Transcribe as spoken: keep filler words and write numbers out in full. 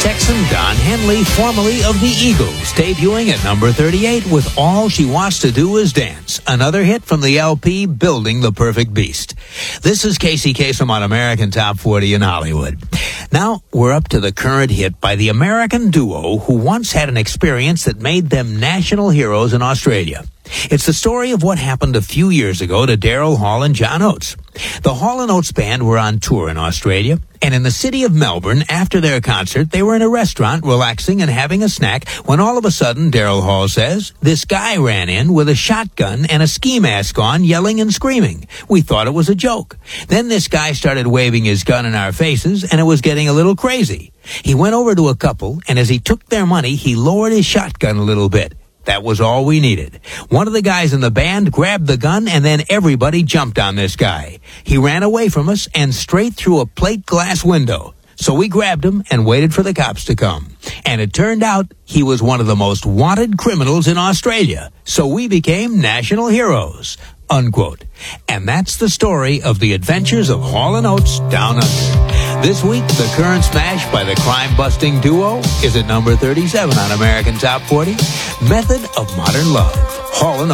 Texan Don Henley, formerly of the Eagles, debuting at number thirty-eight with All She Wants to Do Is Dance, another hit from the L P Building the Perfect Beast. This is Casey Kasem on American Top forty in Hollywood. Now, we're up to the current hit by the American duo who once had an experience that made them national heroes in Australia. It's the story of what happened a few years ago to Daryl Hall and John Oates. The Hall and Oates Band were on tour in Australia, and in the city of Melbourne, after their concert, they were in a restaurant relaxing and having a snack when all of a sudden, Daryl Hall says, this guy ran in with a shotgun and a ski mask on, yelling and screaming. We thought it was a joke. Then this guy started waving his gun in our faces, and it was getting a little crazy. He went over to a couple, and as he took their money, he lowered his shotgun a little bit. That was all we needed. One of the guys in the band grabbed the gun, and then everybody jumped on this guy. He ran away from us and straight through a plate glass window. So we grabbed him and waited for the cops to come. And it turned out he was one of the most wanted criminals in Australia. So we became national heroes. Unquote. And that's the story of the adventures of Hall and Oates Down Under. This week, the current smash by the crime-busting duo is at number thirty-seven on American Top forty, Method of Modern Love. Hall and Oates.